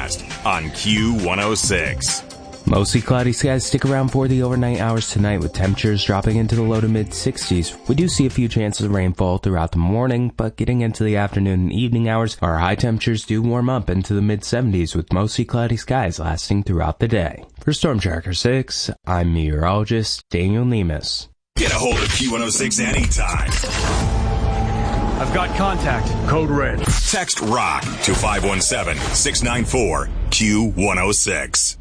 forecast on Q106. Mostly cloudy skies stick around for the overnight hours tonight, with temperatures dropping into the low to mid 60s. We do see a few chances of rainfall throughout the morning, but getting into the afternoon and evening hours, our high temperatures do warm up into the mid 70s, with mostly cloudy skies lasting throughout the day. For Storm Tracker 6, I'm meteorologist Daniel Nemus. Get a hold of Q106 anytime. I've got contact. Code red. Text ROCK to 517-694-Q106.